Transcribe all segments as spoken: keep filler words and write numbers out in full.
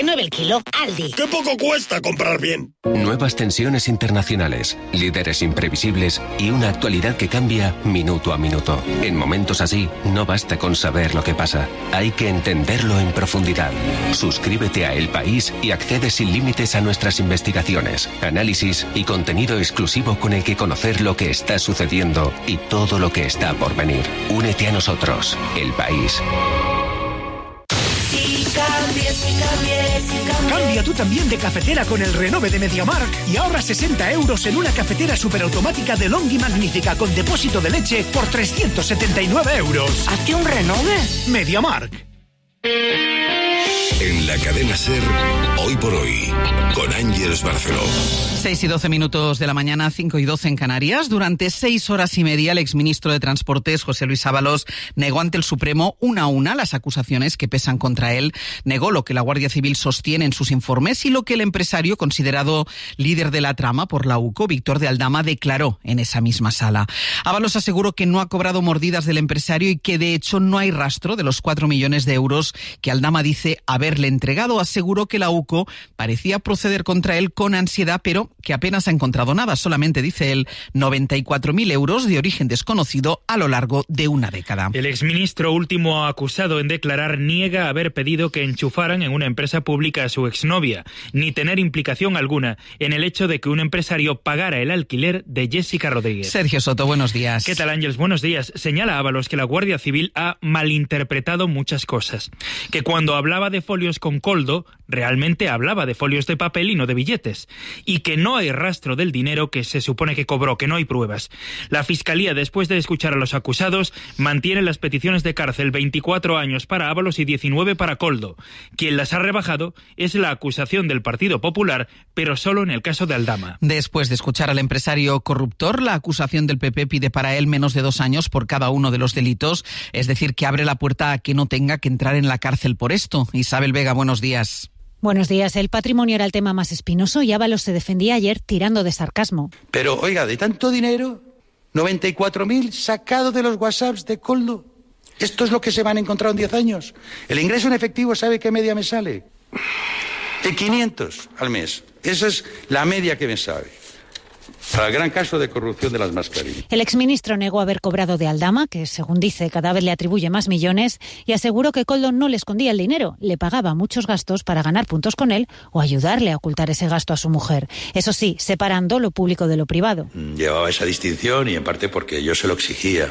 nueve el kilo. Aldi. ¡Qué poco cuesta comprar bien! Nuevas tensiones internacionales, líderes imprevisibles y una actualidad que cambia minuto a minuto. En momentos así, no basta con saber lo que pasa. Hay que entenderlo en profundidad. Suscríbete a El País y accede sin límites a nuestras investigaciones, análisis y contenido exclusivo con el que conocer lo que está sucediendo y todo lo que está por venir. Únete a nosotros. El País. Cambia tú también de cafetera con el Renove de MediaMarkt y ahorra sesenta euros en una cafetera superautomática de Long y Magnífica con depósito de leche por trescientos setenta y nueve euros. ¿Hazte un Renove? MediaMarkt. En la cadena SER, Hoy por Hoy, con Ángeles Barceló. seis y doce minutos de la mañana, cinco y doce en Canarias. Durante seis horas y media, el exministro de Transportes, José Luis Ábalos, negó ante el Supremo una a una las acusaciones que pesan contra él. Negó lo que la Guardia Civil sostiene en sus informes y lo que el empresario, considerado líder de la trama por la U C O, Víctor de Aldama, declaró en esa misma sala. Ábalos aseguró que no ha cobrado mordidas del empresario y que, de hecho, no hay rastro de los cuatro millones de euros que Aldama dice haberle entregado. Aseguró que la U C O parecía proceder contra él con ansiedad, pero que apenas ha encontrado nada. Solamente, dice él, noventa y cuatro mil euros de origen desconocido a lo largo de una década. El exministro último acusado en declarar niega haber pedido que enchufaran en una empresa pública a su exnovia, ni tener implicación alguna en el hecho de que un empresario pagara el alquiler de Jessica Rodríguez. Sergio Soto, buenos días. ¿Qué tal, Ángeles? Buenos días. Señala Ábalos que la Guardia Civil ha malinterpretado muchas cosas. Que cuando hablaba de folios con Koldo, realmente hablaba de folios de papel y no de billetes. Y que no hay rastro del dinero que se supone que cobró, que no hay pruebas. La Fiscalía, después de escuchar a los acusados, mantiene las peticiones de cárcel, veinticuatro años para Ábalos y diecinueve para Koldo. Quien las ha rebajado es la acusación del Partido Popular, pero solo en el caso de Aldama. Después de escuchar al empresario corruptor, la acusación del P P pide para él menos de dos años por cada uno de los delitos, es decir, que abre la puerta a que no tenga que entrar en la cárcel por esto. Isabel Vega, buenos días. Buenos días. El patrimonio era el tema más espinoso y Ábalos se defendía ayer tirando de sarcasmo. Pero, oiga, de tanto dinero, noventa y cuatro mil sacado de los WhatsApps de Koldo. ¿Esto es lo que se van a encontrar en diez años? El ingreso en efectivo, ¿sabe qué media me sale? De quinientos al mes. Esa es la media que me sabe. Para el gran caso de corrupción de las mascarillas. El exministro negó haber cobrado de Aldama, que según dice cada vez le atribuye más millones, y aseguró que Koldo no le escondía el dinero, le pagaba muchos gastos para ganar puntos con él o ayudarle a ocultar ese gasto a su mujer. Eso sí, separando lo público de lo privado. Llevaba esa distinción y en parte porque yo se lo exigía,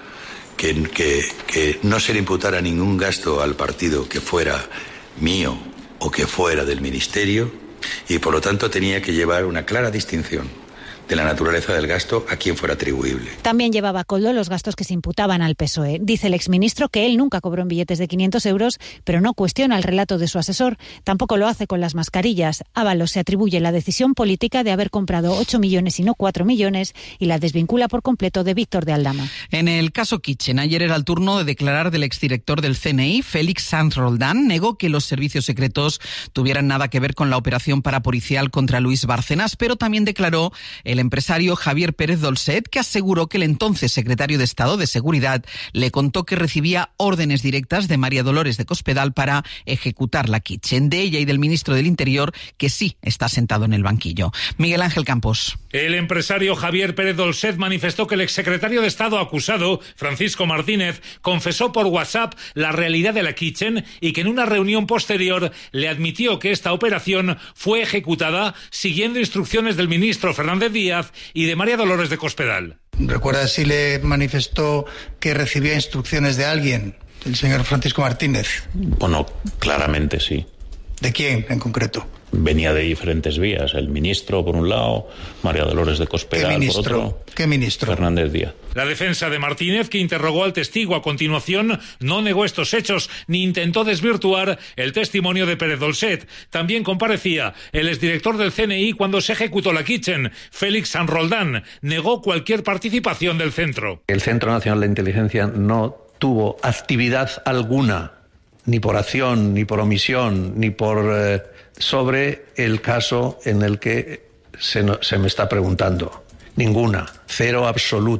que, que, que no se le imputara ningún gasto al partido que fuera mío o que fuera del ministerio, y por lo tanto tenía que llevar una clara distinción de la naturaleza del gasto a quien fuera atribuible. También llevaba Koldo los gastos que se imputaban al P S O E. Dice el exministro que él nunca cobró en billetes de quinientos euros, pero no cuestiona el relato de su asesor. Tampoco lo hace con las mascarillas. Ábalos se atribuye la decisión política de haber comprado ocho millones y no cuatro millones y la desvincula por completo de Víctor de Aldama. En el caso Kitchen, ayer era el turno de declarar del exdirector del C N I, Félix Sanz Roldán. Negó que los servicios secretos tuvieran nada que ver con la operación parapolicial contra Luis Bárcenas, pero también declaró el empresario Javier Pérez Dolcet, que aseguró que el entonces secretario de Estado de Seguridad le contó que recibía órdenes directas de María Dolores de Cospedal para ejecutar la Kitchen, de ella y del ministro del Interior, que sí está sentado en el banquillo. Miguel Ángel Campos. El empresario Javier Pérez Dolcet manifestó que el exsecretario de Estado acusado, Francisco Martínez, confesó por WhatsApp la realidad de la Kitchen y que en una reunión posterior le admitió que esta operación fue ejecutada siguiendo instrucciones del ministro Fernández Díaz y de María Dolores de Cospedal. ¿Recuerda si le manifestó que recibía instrucciones de alguien, el señor Francisco Martínez? Bueno, claramente sí. ¿De quién en concreto? Venía de diferentes vías. El ministro, por un lado, María Dolores de Cospedal, ¿Qué ministro? por otro. ¿Qué ministro? Fernández Díaz. La defensa de Martínez, que interrogó al testigo a continuación, no negó estos hechos ni intentó desvirtuar el testimonio de Pérez Dolcet. También comparecía el exdirector del C N I cuando se ejecutó la Kitchen, Félix Sanz Roldán. Negó cualquier participación del centro. El Centro Nacional de Inteligencia no tuvo actividad alguna, ni por acción, ni por omisión, ni por eh, sobre el caso en el que se, no, se me está preguntando. Ninguna, cero absoluto.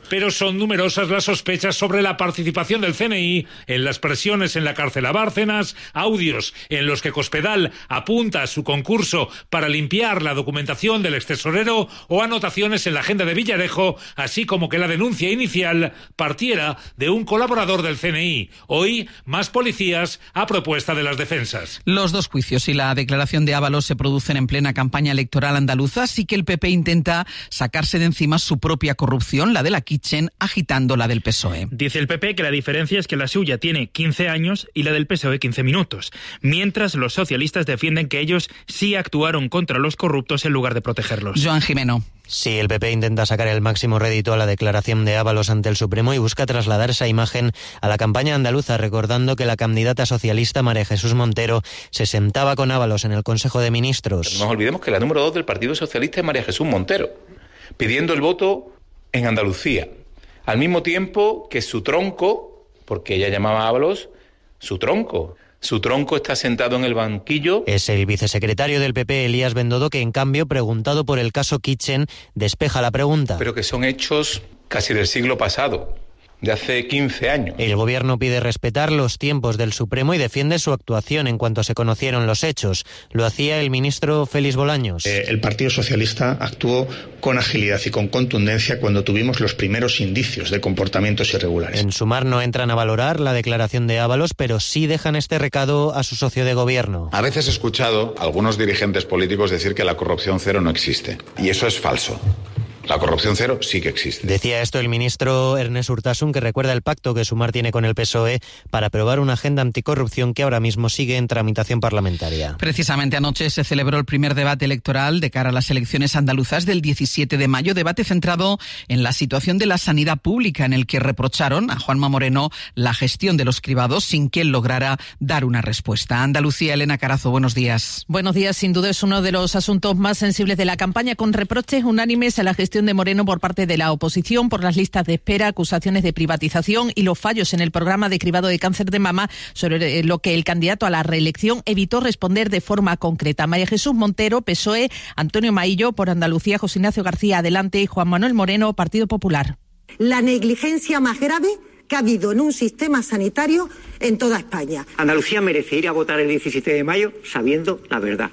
pero son numerosas las sospechas sobre la participación del C N I en las presiones en la cárcel a Bárcenas, audios en los que Cospedal apunta a su concurso para limpiar la documentación del extesorero o anotaciones en la agenda de Villarejo, así como que la denuncia inicial partiera de un colaborador del C N I. Hoy, más policías a propuesta de las defensas. Los dos juicios y la declaración de Ábalos se producen en plena campaña electoral andaluza, así que el P P intenta sacarse de encima su propia corrupción, la de la Kitchen, agitando la del P S O E. Dice el P P que la diferencia es que la suya tiene quince años y la del P S O E quince minutos, mientras los socialistas defienden que ellos sí actuaron contra los corruptos en lugar de protegerlos. Joan Jimeno. Sí, el P P intenta sacar el máximo rédito a la declaración de Ábalos ante el Supremo y busca trasladar esa imagen a la campaña andaluza, recordando que la candidata socialista María Jesús Montero se sentaba con Ábalos en el Consejo de Ministros. No nos olvidemos que la número dos del Partido Socialista es María Jesús Montero, pidiendo el voto en Andalucía, al mismo tiempo que su tronco, porque ella llamaba a Ábalos su tronco, Su tronco está sentado en el banquillo. Es el vicesecretario del P P, Elías Bendodo, que en cambio, preguntado por el caso Kitchen, despeja la pregunta. Pero que son hechos casi del siglo pasado, de hace quince años. El gobierno pide respetar los tiempos del Supremo y defiende su actuación en cuanto se conocieron los hechos. Lo hacía el ministro Félix Bolaños. Eh, el Partido Socialista actuó con agilidad y con contundencia cuando tuvimos los primeros indicios de comportamientos irregulares. En Sumar no entran a valorar la declaración de Ábalos, pero sí dejan este recado a su socio de gobierno. A veces he escuchado a algunos dirigentes políticos decir que la corrupción cero no existe. Y eso es falso. La corrupción cero sí que existe. Decía esto el ministro Ernest Urtasun, que recuerda el pacto que Sumar tiene con el P S O E para aprobar una agenda anticorrupción que ahora mismo sigue en tramitación parlamentaria. Precisamente anoche se celebró el primer debate electoral de cara a las elecciones andaluzas del diecisiete de mayo, debate centrado en la situación de la sanidad pública, en el que reprocharon a Juanma Moreno la gestión de los cribados sin que él lograra dar una respuesta. Andalucía, Elena Carazo, buenos días. Buenos días, sin duda es uno de los asuntos más sensibles de la campaña, con reproches unánimes a la gestión de Moreno por parte de la oposición por las listas de espera, acusaciones de privatización y los fallos en el programa de cribado de cáncer de mama, sobre lo que el candidato a la reelección evitó responder de forma concreta. María Jesús Montero, P S O E, Antonio Maillo, por Andalucía, José Ignacio García Adelante y Juan Manuel Moreno, Partido Popular. La negligencia más grave que ha habido en un sistema sanitario en toda España. Andalucía merece ir a votar el diecisiete de mayo sabiendo la verdad.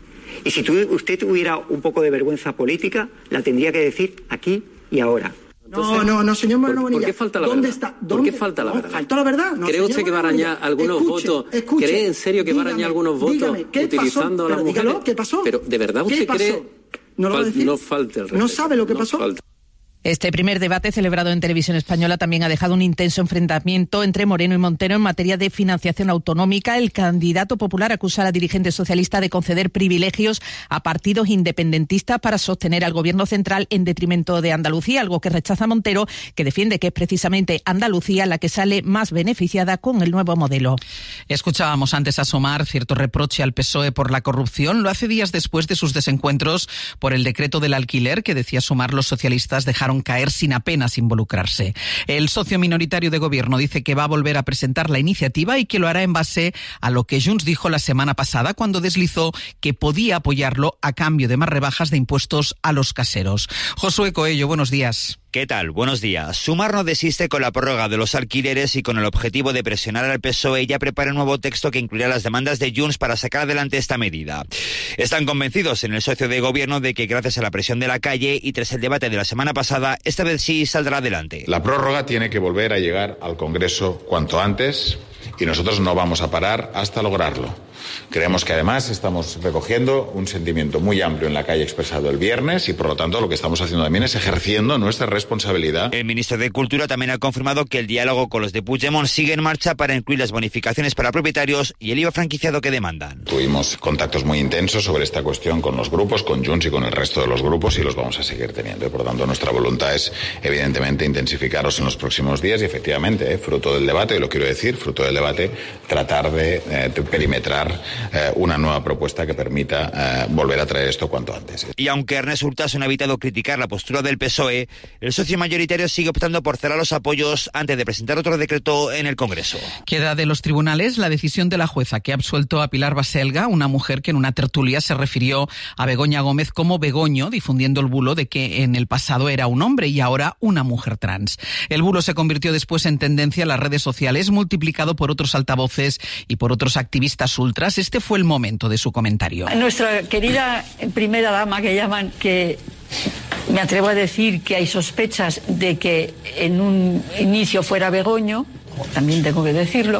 Y si tu, usted tuviera un poco de vergüenza política, la tendría que decir aquí y ahora. Entonces, no, no, no, señor Moreno ¿por, Bonilla. ¿Por qué falta la ¿Dónde verdad? Está? ¿Dónde? ¿Por qué falta la verdad? No, ¿falta la verdad? No, ¿Cree usted que va a arañar algunos escuche, votos? Escuche, ¿Cree en serio que dígame, va a arañar algunos votos dígame, ¿qué utilizando pasó? a las Pero mujeres? dígalo, ¿qué pasó? Pero ¿de verdad usted ¿Qué pasó? cree? ¿No lo va a decir? No falte el respeto. ¿No sabe lo que no pasó? Falta. Este primer debate celebrado en Televisión Española también ha dejado un intenso enfrentamiento entre Moreno y Montero en materia de financiación autonómica. El candidato popular acusa a la dirigente socialista de conceder privilegios a partidos independentistas para sostener al gobierno central en detrimento de Andalucía, algo que rechaza Montero, que defiende que es precisamente Andalucía la que sale más beneficiada con el nuevo modelo. Escuchábamos antes a Sumar cierto reproche al P S O E por la corrupción. Lo hace días después de sus desencuentros por el decreto del alquiler, que decía Sumar los socialistas dejaron caer sin apenas involucrarse. El socio minoritario de gobierno dice que va a volver a presentar la iniciativa y que lo hará en base a lo que Junts dijo la semana pasada cuando deslizó que podía apoyarlo a cambio de más rebajas de impuestos a los caseros. Josué Coello, buenos días. ¿Qué tal? Buenos días. Sumar no desiste con la prórroga de los alquileres y con el objetivo de presionar al P S O E ya prepara un nuevo texto que incluirá las demandas de Junts para sacar adelante esta medida. Están convencidos en el socio de gobierno de que gracias a la presión de la calle y tras el debate de la semana pasada, esta vez sí saldrá adelante. La prórroga tiene que volver a llegar al Congreso cuanto antes y nosotros no vamos a parar hasta lograrlo. Creemos que además estamos recogiendo un sentimiento muy amplio en la calle expresado el viernes y por lo tanto lo que estamos haciendo también es ejerciendo nuestra responsabilidad. El ministro de Cultura también ha confirmado que el diálogo con los de Puigdemont sigue en marcha para incluir las bonificaciones para propietarios y el I V A franquiciado que demandan. Tuvimos contactos muy intensos sobre esta cuestión con los grupos, con Junts y con el resto de los grupos y los vamos a seguir teniendo. Y por lo tanto nuestra voluntad es evidentemente intensificarlos en los próximos días y efectivamente, eh, fruto del debate, y lo quiero decir, fruto del debate, tratar de, eh, de perimetrar eh, una nueva propuesta que permita eh, volver a traer esto cuanto antes. Y aunque Ernest Urtasun ha evitado criticar la postura del P S O E, el socio mayoritario sigue optando por cerrar los apoyos antes de presentar otro decreto en el Congreso. Queda de los tribunales la decisión de la jueza que ha absuelto a Pilar Baselga, una mujer que en una tertulia se refirió a Begoña Gómez como Begoño, difundiendo el bulo de que en el pasado era un hombre y ahora una mujer trans. El bulo se convirtió después en tendencia en las redes sociales, multiplicado por otros altavoces y por otros activistas ultras. Este fue el momento de su comentario. Nuestra querida primera dama, que llaman, que me atrevo a decir que hay sospechas de que en un inicio fuera Begoño, también tengo que decirlo,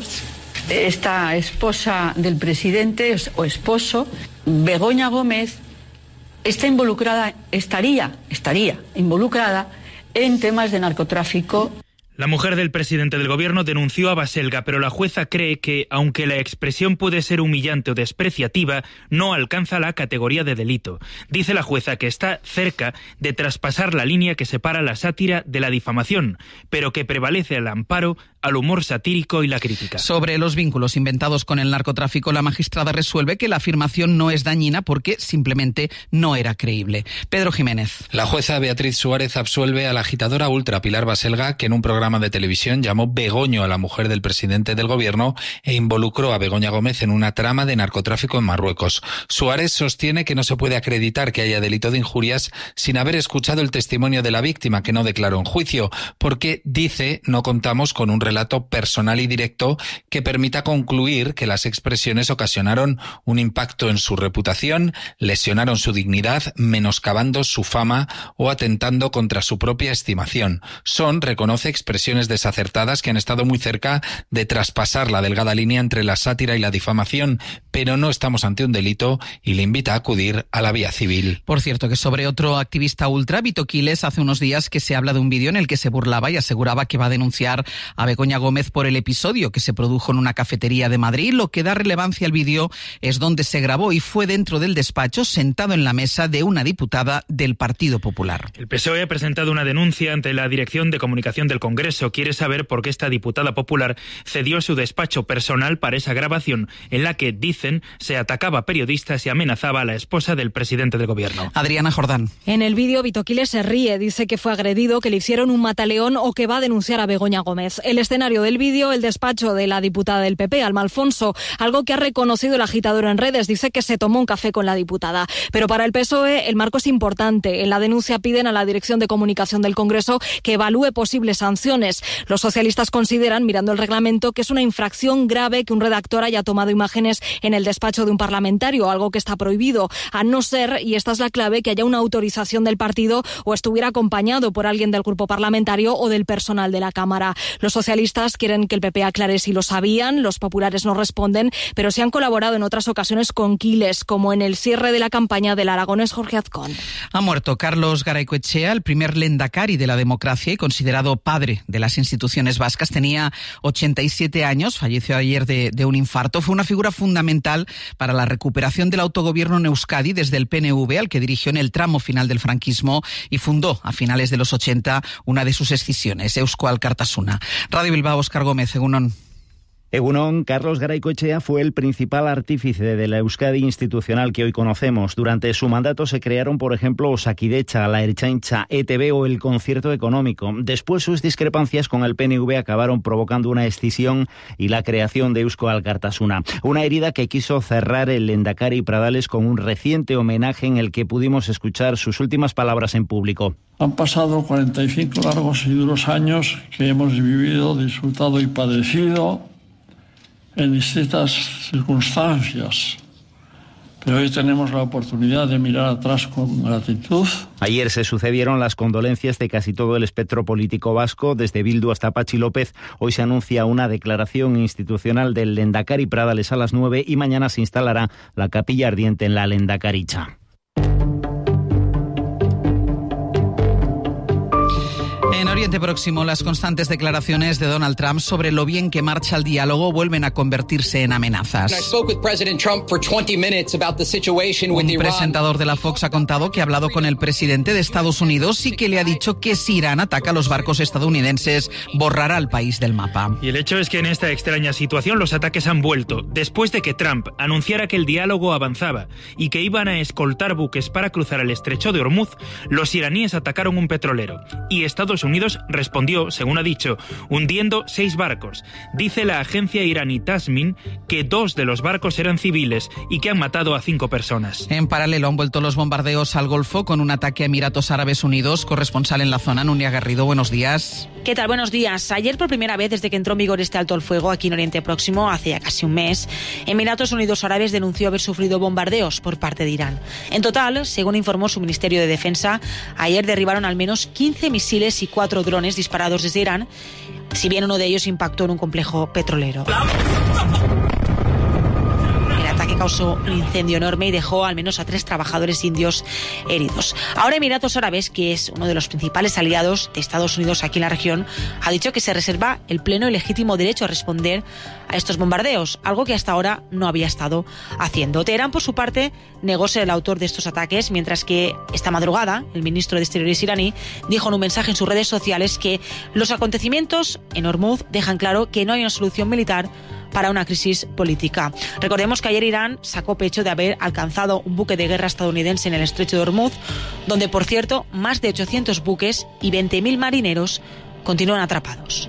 esta esposa del presidente o esposo, Begoña Gómez, está involucrada, estaría, estaría involucrada en temas de narcotráfico. La mujer del presidente del gobierno denunció a Baselga, pero la jueza cree que, aunque la expresión puede ser humillante o despreciativa, no alcanza la categoría de delito. Dice la jueza que está cerca de traspasar la línea que separa la sátira de la difamación, pero que prevalece el amparo al humor satírico y la crítica. Sobre los vínculos inventados con el narcotráfico, la magistrada resuelve que la afirmación no es dañina porque simplemente no era creíble. Pedro Jiménez. La jueza Beatriz Suárez absuelve a la agitadora ultra Pilar Baselga, que en un programa de televisión llamó Begoño a la mujer del presidente del gobierno e involucró a Begoña Gómez en una trama de narcotráfico en Marruecos. Suárez sostiene que no se puede acreditar que haya delito de injurias sin haber escuchado el testimonio de la víctima, que no declaró en juicio, porque, dice, no contamos con un relato personal y directo que permita concluir que las expresiones ocasionaron un impacto en su reputación, lesionaron su dignidad, menoscabando su fama o atentando contra su propia estimación. Son, reconoce, expresiones desacertadas que han estado muy cerca de traspasar la delgada línea entre la sátira y la difamación, pero no estamos ante un delito y le invita a acudir a la vía civil. Por cierto, que sobre otro activista ultra, Vito Quiles, hace unos días que se habla de un vídeo en el que se burlaba y aseguraba que va a denunciar a Begoña Gómez por el episodio que se produjo en una cafetería de Madrid. Lo que da relevancia al vídeo es donde se grabó y fue dentro del despacho, sentado en la mesa de una diputada del Partido Popular. El P S O E ha presentado una denuncia ante la Dirección de Comunicación del Congreso. Quiere saber por qué esta diputada popular cedió su despacho personal para esa grabación en la que, dicen, se atacaba a periodistas y amenazaba a la esposa del presidente del gobierno. Adriana Jordán. En el vídeo, Vito Quiles se ríe, dice que fue agredido, que le hicieron un mataleón o que va a denunciar a Begoña Gómez. El escenario del vídeo, el despacho de la diputada del P P, Alma Alfonso, algo que ha reconocido el agitador en redes, dice que se tomó un café con la diputada. Pero para el P S O E el marco es importante. En la denuncia piden a la Dirección de Comunicación del Congreso que evalúe posibles sanciones. Los socialistas consideran, mirando el reglamento, que es una infracción grave que un redactor haya tomado imágenes en el despacho de un parlamentario, algo que está prohibido, a no ser, y esta es la clave, que haya una autorización del partido o estuviera acompañado por alguien del grupo parlamentario o del personal de la Cámara. Los socialistas quieren que el P P aclare si lo sabían, los populares no responden, pero sí han colaborado en otras ocasiones con Quiles, como en el cierre de la campaña del aragonés Jorge Azcón. Ha muerto Carlos Garaycoechea, el primer lehendakari de la democracia y considerado padre de las instituciones vascas. Tenía ochenta y siete años, falleció ayer de, de un infarto. Fue una figura fundamental para la recuperación del autogobierno en Euskadi desde el P N V, al que dirigió en el tramo final del franquismo y fundó a finales de los ochenta una de sus escisiones, Eusko Alkartasuna. Radio Bilbao, Óscar Gómez, egunon. Egunon, Carlos Garaycoechea fue el principal artífice de la Euskadi institucional que hoy conocemos. Durante su mandato se crearon, por ejemplo, Osakidecha, la Ertzaintza, E T B o el Concierto Económico. Después sus discrepancias con el P N V acabaron provocando una escisión y la creación de Eusko Alkartasuna. Una herida que quiso cerrar el lehendakari Pradales con un reciente homenaje en el que pudimos escuchar sus últimas palabras en público. Han pasado cuarenta y cinco largos y duros años que hemos vivido, disfrutado y padecido en distintas circunstancias, pero hoy tenemos la oportunidad de mirar atrás con gratitud. Ayer se sucedieron las condolencias de casi todo el espectro político vasco, desde Bildu hasta Patxi López. Hoy se anuncia una declaración institucional del lehendakari Pradales a las nueve y mañana se instalará la capilla ardiente en la Lehendakaritza. En Oriente Próximo, las constantes declaraciones de Donald Trump sobre lo bien que marcha el diálogo vuelven a convertirse en amenazas. Un presentador de la Fox ha contado que ha hablado con el presidente de Estados Unidos y que le ha dicho que si Irán ataca los barcos estadounidenses, borrará al país del mapa. Y el hecho es que en esta extraña situación los ataques han vuelto, después de que Trump anunciara que el diálogo avanzaba y que iban a escoltar buques para cruzar el estrecho de Hormuz. Los iraníes atacaron un petrolero y Estados Unidos respondió, según ha dicho, hundiendo seis barcos. Dice la agencia iraní Tasmin que dos de los barcos eran civiles y que han matado a cinco personas. En paralelo han vuelto los bombardeos al Golfo con un ataque a Emiratos Árabes Unidos. Corresponsal en la zona, Nuria Garrido, buenos días. ¿Qué tal? Buenos días. Ayer, por primera vez desde que entró en vigor este alto el fuego aquí en Oriente Próximo, hace ya casi un mes, Emiratos Unidos Árabes denunció haber sufrido bombardeos por parte de Irán. En total, según informó su Ministerio de Defensa, ayer derribaron al menos quince misiles y cuatro drones disparados desde Irán, si bien uno de ellos impactó en un complejo petrolero. El ataque causó un incendio enorme y dejó al menos a tres trabajadores indios heridos. Ahora Emiratos Árabes, que es uno de los principales aliados de Estados Unidos aquí en la región, ha dicho que se reserva el pleno y legítimo derecho a responder a estos bombardeos, algo que hasta ahora no había estado haciendo. Teherán, por su parte, negó ser el autor de estos ataques, mientras que esta madrugada el ministro de Exteriores iraní dijo en un mensaje en sus redes sociales que los acontecimientos en Hormuz dejan claro que no hay una solución militar para una crisis política. Recordemos que ayer Irán sacó pecho de haber alcanzado un buque de guerra estadounidense en el estrecho de Hormuz, donde, por cierto, más de ochocientos buques y veinte mil marineros continúan atrapados.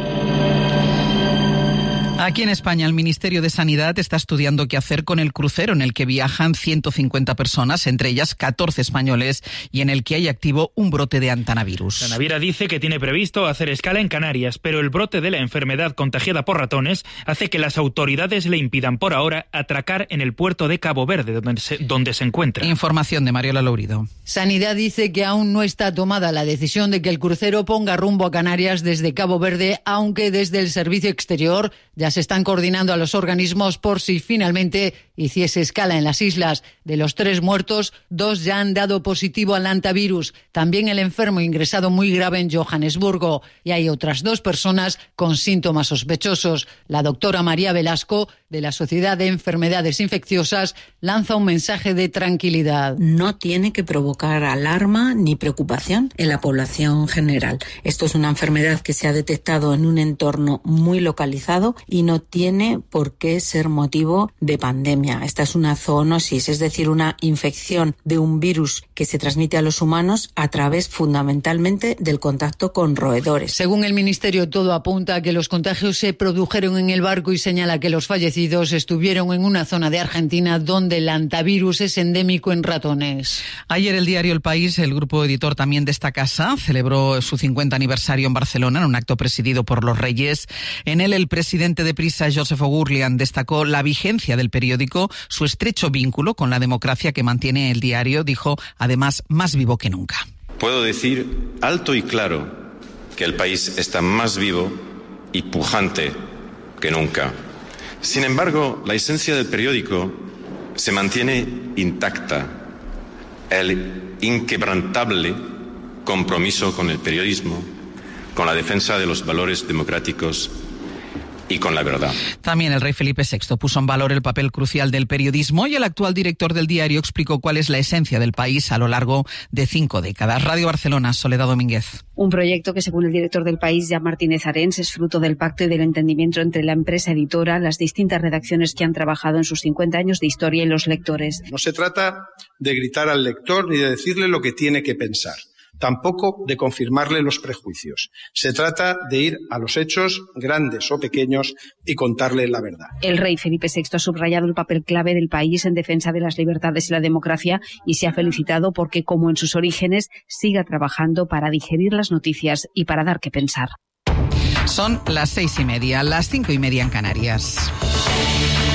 Aquí en España, el Ministerio de Sanidad está estudiando qué hacer con el crucero en el que viajan ciento cincuenta personas, entre ellas catorce españoles, y en el que hay activo un brote de antanavirus. La naviera dice que tiene previsto hacer escala en Canarias, pero el brote de la enfermedad contagiada por ratones hace que las autoridades le impidan por ahora atracar en el puerto de Cabo Verde, donde se, donde se encuentra. Información de Mariola Lourido. Sanidad dice que aún no está tomada la decisión de que el crucero ponga rumbo a Canarias desde Cabo Verde, aunque desde el Servicio Exterior ya se están coordinando a los organismos por si finalmente hiciese escala en las islas. De los tres muertos, dos ya han dado positivo al hantavirus. También el enfermo ingresado muy grave en Johannesburgo. Y hay otras dos personas con síntomas sospechosos. La doctora María Velasco, de la Sociedad de Enfermedades Infecciosas, lanza un mensaje de tranquilidad. No tiene que provocar alarma ni preocupación en la población general. Esto es una enfermedad que se ha detectado en un entorno muy localizado y no tiene por qué ser motivo de pandemia. Esta es una zoonosis, es decir, una infección de un virus que se transmite a los humanos a través fundamentalmente del contacto con roedores. Según el Ministerio, todo apunta a que los contagios se produjeron en el barco y señala que los fallecidos estuvieron en una zona de Argentina donde el hantavirus es endémico en ratones. Ayer el diario El País, el grupo editor también de esta casa, celebró su cincuenta aniversario en Barcelona en un acto presidido por los Reyes. En él el presidente de Prisa, Josep O'Gurlian, destacó la vigencia del periódico, su estrecho vínculo con la democracia que mantiene el diario, dijo, además, más vivo que nunca. Puedo decir alto y claro que el país está más vivo y pujante que nunca. Sin embargo, la esencia del periódico se mantiene intacta. El inquebrantable compromiso con el periodismo, con la defensa de los valores democráticos y con la verdad. También el rey Felipe sexto puso en valor el papel crucial del periodismo y el actual director del diario explicó cuál es la esencia del país a lo largo de cinco décadas. Radio Barcelona, Soledad Domínguez. Un proyecto que, según el director del País, Jan Martínez Arens, es fruto del pacto y del entendimiento entre la empresa editora, las distintas redacciones que han trabajado en sus cincuenta años de historia y los lectores. No se trata de gritar al lector ni de decirle lo que tiene que pensar. Tampoco de confirmarle los prejuicios. Se trata de ir a los hechos, grandes o pequeños, y contarle la verdad. El rey Felipe sexto ha subrayado el papel clave del país en defensa de las libertades y la democracia y se ha felicitado porque, como en sus orígenes, siga trabajando para digerir las noticias y para dar que pensar. Son las seis y media, las cinco y media en Canarias.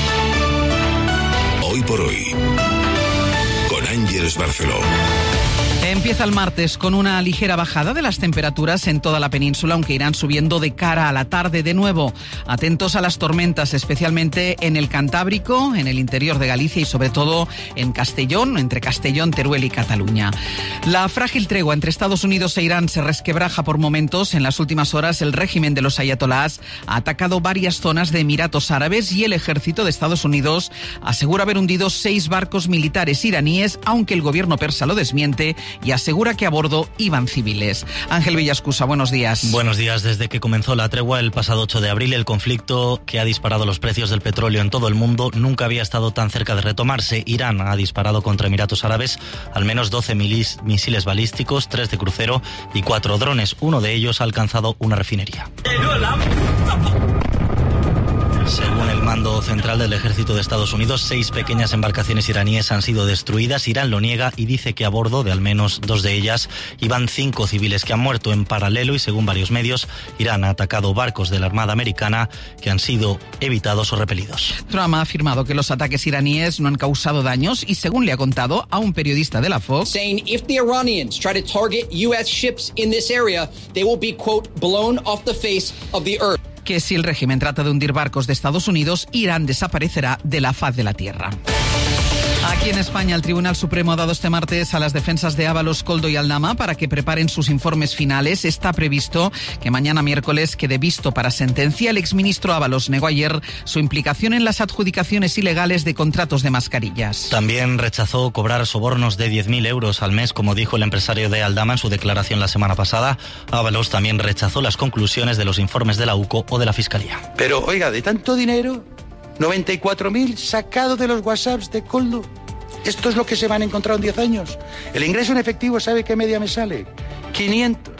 Hoy por hoy, con Ángeles Barceló. Empieza el martes con una ligera bajada de las temperaturas en toda la península, aunque irán subiendo de cara a la tarde de nuevo. Atentos a las tormentas, especialmente en el Cantábrico, en el interior de Galicia y sobre todo en Castellón, entre Castellón, Teruel y Cataluña. La frágil tregua entre Estados Unidos e Irán se resquebraja por momentos. En las últimas horas, el régimen de los ayatolás ha atacado varias zonas de Emiratos Árabes y el ejército de Estados Unidos asegura haber hundido seis barcos militares iraníes, aunque el gobierno persa lo desmiente y asegura que a bordo iban civiles. Ángel Villascusa, buenos días. Buenos días. Desde que comenzó la tregua el pasado ocho de abril, el conflicto que ha disparado los precios del petróleo en todo el mundo nunca había estado tan cerca de retomarse. Irán ha disparado contra Emiratos Árabes al menos doce milis, misiles balísticos, tres de crucero y cuatro drones. Uno de ellos ha alcanzado una refinería. Según el mando central del ejército de Estados Unidos, seis pequeñas embarcaciones iraníes han sido destruidas. Irán lo niega y dice que a bordo de al menos dos de ellas iban cinco civiles que han muerto. En paralelo, y según varios medios, Irán ha atacado barcos de la Armada americana que han sido evitados o repelidos. Trump ha afirmado que los ataques iraníes no han causado daños y, según le ha contado a un periodista de la Fox, saying if the Iranians try to target U S ships in this area, they will be, quote, blown off the face of the earth. Que si el régimen trata de hundir barcos de Estados Unidos, Irán desaparecerá de la faz de la tierra. Aquí en España, el Tribunal Supremo ha dado este martes a las defensas de Ábalos, Koldo y Aldama para que preparen sus informes finales. Está previsto que mañana miércoles quede visto para sentencia. El exministro Ábalos negó ayer su implicación en las adjudicaciones ilegales de contratos de mascarillas. También rechazó cobrar sobornos de diez mil euros al mes, como dijo el empresario de Aldama en su declaración la semana pasada. Ábalos también rechazó las conclusiones de los informes de la U C O o de la Fiscalía. Pero, oiga, de tanto dinero, noventa y cuatro mil sacado de los WhatsApps de Koldo. Esto es lo que se van a encontrar en diez años. El ingreso en efectivo, ¿sabe qué media me sale? quinientos.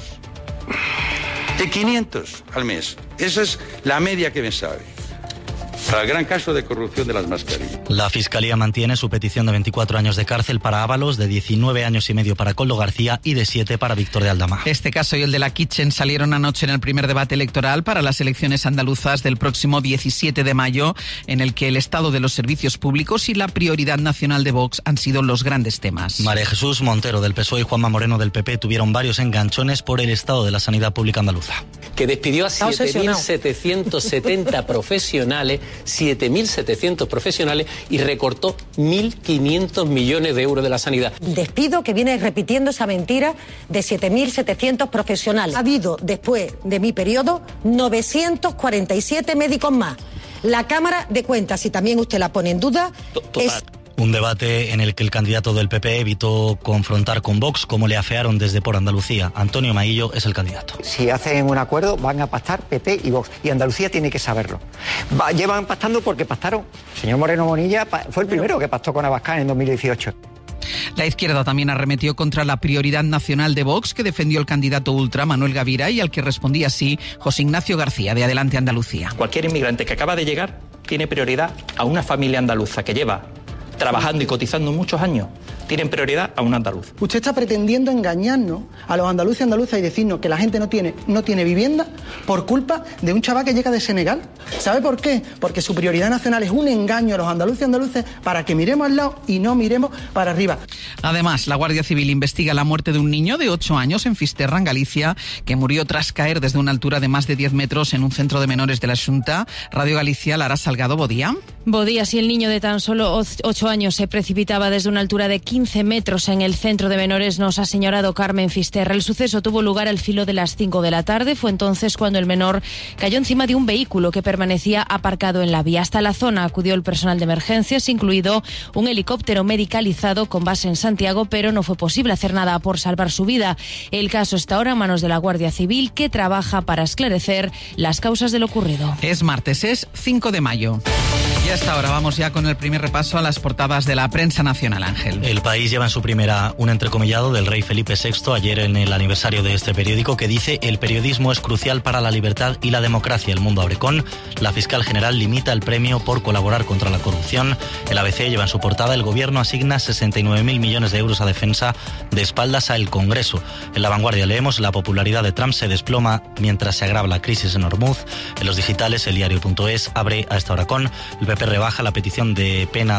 De quinientos al mes. Esa es la media que me sale. Para el gran caso de corrupción de las mascarillas. La Fiscalía mantiene su petición de veinticuatro años de cárcel para Ábalos, de diecinueve años y medio para Koldo García y de siete para Víctor de Aldama. Este caso y el de la Kitchen salieron anoche en el primer debate electoral para las elecciones andaluzas del próximo diecisiete de mayo, en el que el estado de los servicios públicos y la prioridad nacional de Vox han sido los grandes temas. María Jesús Montero del P S O E y Juanma Moreno del P P tuvieron varios enganchones por el estado de la sanidad pública andaluza. Que despidió a siete mil setecientos setenta profesionales, siete mil setecientos profesionales y recortó mil quinientos millones de euros de la sanidad. Despido que viene repitiendo esa mentira de siete mil setecientos profesionales. Ha habido, después de mi periodo, novecientos cuarenta y siete médicos más. La Cámara de Cuentas, si también usted la pone en duda, Total. es... Un debate en el que el candidato del P P evitó confrontar con Vox, como le afearon desde Por Andalucía. Antonio Maillo es el candidato. Si hacen un acuerdo, van a pactar P P y Vox. Y Andalucía tiene que saberlo. Va, llevan pactando porque pactaron. El señor Moreno Bonilla fue el primero que pactó con Abascal en dos mil dieciocho. La izquierda también arremetió contra la prioridad nacional de Vox, que defendió el candidato ultra Manuel Gavira y al que respondía así José Ignacio García, de Adelante Andalucía. Cualquier inmigrante que acaba de llegar tiene prioridad a una familia andaluza que lleva trabajando y cotizando muchos años. Tienen prioridad a un andaluz. Usted está pretendiendo engañarnos a los andaluces y andaluzas y decirnos que la gente no tiene, no tiene vivienda por culpa de un chaval que llega de Senegal. ¿Sabe por qué? Porque su prioridad nacional es un engaño a los andaluces y andaluces para que miremos al lado y no miremos para arriba. Además, la Guardia Civil investiga la muerte de un niño de ocho años en Fisterra, en Galicia, que murió tras caer desde una altura de más de diez metros en un centro de menores de la Xunta. Radio Galicia, Lara Salgado, Bodía. Bodía, si el niño de tan solo ocho años se precipitaba desde una altura de quince metros en el centro de menores, nos ha señalado Carmen Fisterra. El suceso tuvo lugar al filo de las cinco de la tarde. Fue entonces cuando el menor cayó encima de un vehículo que permanecía aparcado en la vía. Hasta la zona acudió el personal de emergencias, incluido un helicóptero medicalizado con base en Santiago, pero no fue posible hacer nada por salvar su vida. El caso está ahora en manos de la Guardia Civil, que trabaja para esclarecer las causas de lo ocurrido. Es martes, es cinco de mayo. Y hasta ahora vamos ya con el primer repaso a las portadas de la prensa nacional, Ángel. El País lleva en su primera un entrecomillado del rey Felipe sexto ayer en el aniversario de este periódico, que dice: el periodismo es crucial para la libertad y la democracia. El Mundo abre con: la fiscal general limita el premio por colaborar contra la corrupción. El A B C lleva en su portada: el gobierno asigna sesenta y nueve mil millones de euros a defensa de espaldas al Congreso. En La Vanguardia leemos: la popularidad de Trump se desploma mientras se agrava la crisis en Hormuz. En los digitales, el diario punto es abre a esta hora con: el P P rebaja la petición de pena de Aldama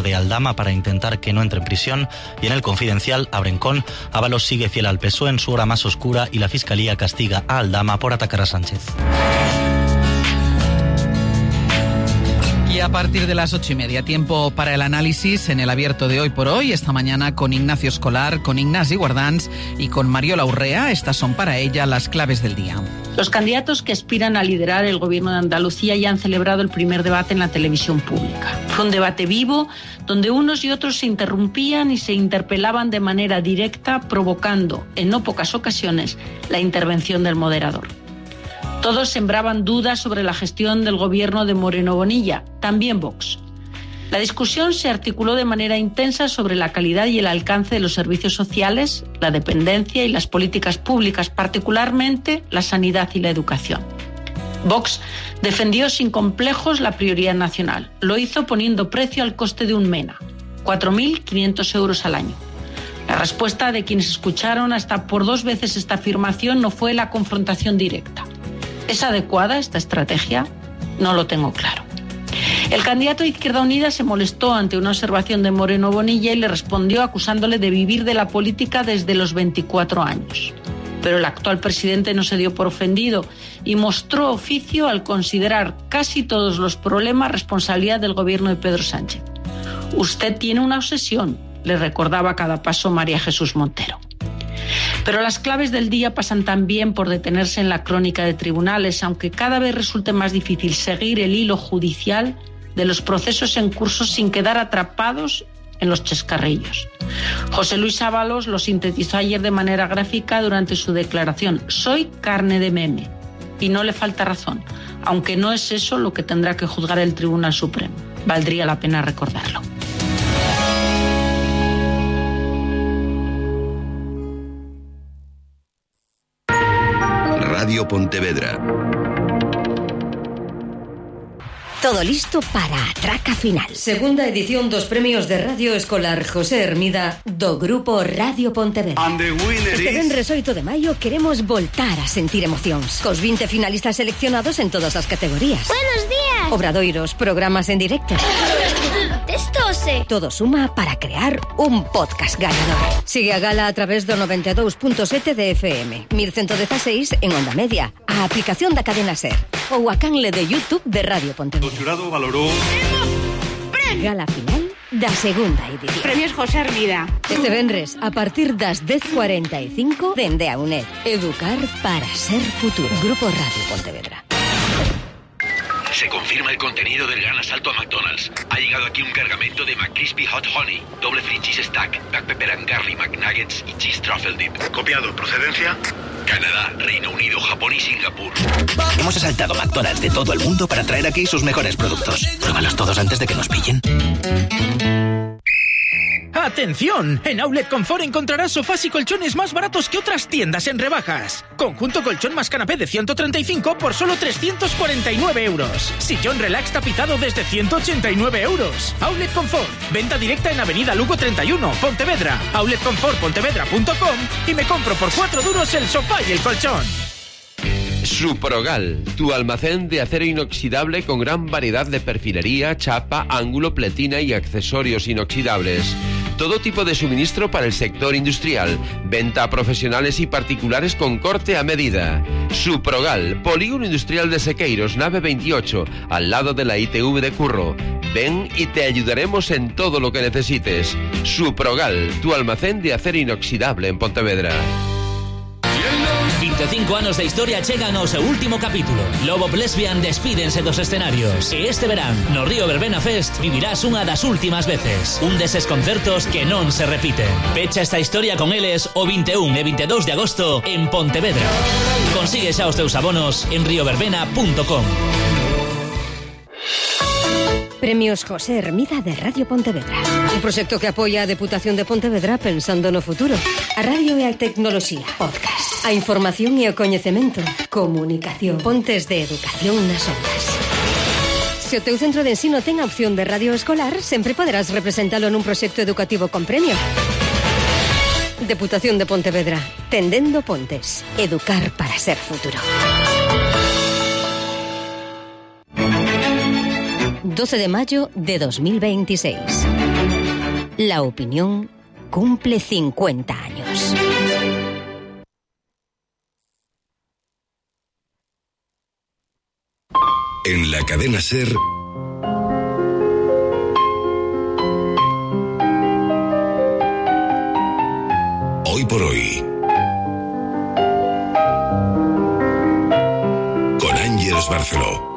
Aldama para intentar que no entre en prisión. Y en El Confidencial, Abrencón, Ábalos sigue fiel al P S O E en su hora más oscura y la Fiscalía castiga a Aldama por atacar a Sánchez. Y a partir de las ocho y media, tiempo para el análisis en el abierto de Hoy por Hoy, esta mañana con Ignacio Escolar, con Ignasi Guardans y con Mariola Urrea. Estas son para ella las claves del día. Los candidatos que aspiran a liderar el gobierno de Andalucía ya han celebrado el primer debate en la televisión pública. Fue un debate vivo, donde unos y otros se interrumpían y se interpelaban de manera directa, provocando, en no pocas ocasiones, la intervención del moderador. Todos sembraban dudas sobre la gestión del gobierno de Moreno Bonilla, también Vox. La discusión se articuló de manera intensa sobre la calidad y el alcance de los servicios sociales, la dependencia y las políticas públicas, particularmente la sanidad y la educación. Vox defendió sin complejos la prioridad nacional. Lo hizo poniendo precio al coste de un MENA, cuatro mil quinientos euros al año. La respuesta de quienes escucharon hasta por dos veces esta afirmación no fue la confrontación directa. ¿Es adecuada esta estrategia? No lo tengo claro. El candidato de Izquierda Unida se molestó ante una observación de Moreno Bonilla y le respondió acusándole de vivir de la política desde los veinticuatro años. Pero el actual presidente no se dio por ofendido y mostró oficio al considerar casi todos los problemas responsabilidad del gobierno de Pedro Sánchez. Usted tiene una obsesión, le recordaba a cada paso María Jesús Montero. Pero las claves del día pasan también por detenerse en la crónica de tribunales, aunque cada vez resulte más difícil seguir el hilo judicial de los procesos en curso sin quedar atrapados en los chascarrillos. José Luis Ábalos lo sintetizó ayer de manera gráfica durante su declaración: soy carne de meme. Y no le falta razón, aunque no es eso lo que tendrá que juzgar el Tribunal Supremo. Valdría la pena recordarlo. Radio Pontevedra. Todo listo para a traca final. Segunda edición dos premios de Radio Escolar José Hermida do Grupo Radio Pontevedra. Este venres oito de maio queremos voltar a sentir emocións. Cos vinte finalistas seleccionados en todas as categorías. Buenos días. Obradoiros, programas en directo. Testose. Todo suma para crear un podcast ganador. Sigue a gala a través do noventa e dous punto sete de F M, mil ciento dieciséis en onda media, a aplicación da cadena SER ou a canle de YouTube de Radio Pontevedra. O xurado valorou Gala final da segunda edición. Premios José Hermida. Este venres, a partir das dez cuarenta e cinco, dende a UNED. Educar para ser futuro. Grupo Radio Pontevedra. Se confirma el contenido del gran asalto a McDonald's. Ha llegado aquí un cargamento de McCrispy Hot Honey, doble free cheese stack, black pepper and garlic McNuggets y cheese truffle dip. Copiado. ¿Procedencia? Canadá, Reino Unido, Japón y Singapur. Hemos asaltado McDonald's de todo el mundo para traer aquí sus mejores productos. Pruébalos todos antes de que nos pillen. ¡Atención! En Outlet Confort encontrarás sofás y colchones más baratos que otras tiendas en rebajas. Conjunto colchón más canapé de ciento treinta y cinco por solo trescientos cuarenta y nueve euros. Sillón relax tapizado desde ciento ochenta y nueve euros. Outlet Confort. Venta directa en Avenida Lugo treinta y uno, Pontevedra. outlet confort pontevedra punto com y me compro por cuatro duros el sofá y el colchón. Suprogal, tu almacén de acero inoxidable con gran variedad de perfilería, chapa, ángulo, pletina y accesorios inoxidables. Todo tipo de suministro para el sector industrial. Venta a profesionales y particulares con corte a medida. Suprogal, Polígono Industrial de Sequeiros, nave veintiocho, al lado de la I T V de Curro. Ven y te ayudaremos en todo lo que necesites. Suprogal, tu almacén de acero inoxidable en Pontevedra. veinticinco anos de historia chegan ao seu último capítulo. Lobo Lesbian despídense dos escenarios. E este verán, no Río Verbena Fest, vivirás unha das últimas veces. Un deses concertos que non se repiten. Pecha esta historia con eles o vinte e un e vinte e dous de agosto en Pontevedra. Consigue xa os teus abonos en río verbena punto com. Premios José Hermida de Radio Pontevedra. Un proxecto que apoia a Deputación de Pontevedra pensando no futuro. A radio e a tecnoloxía. Podcast. A información e o coñecemento. Comunicación. Pontes de educación nas ondas. Se o teu centro de ensino ten a opción de radio escolar, sempre poderás representalo nun proxecto educativo con premio. Deputación de Pontevedra. Tendendo pontes. Educar para ser futuro. doce de mayo de dos mil veintiséis. La opinión cumple cincuenta años. En la cadena SER, Hoy por Hoy, con Ángeles Barceló.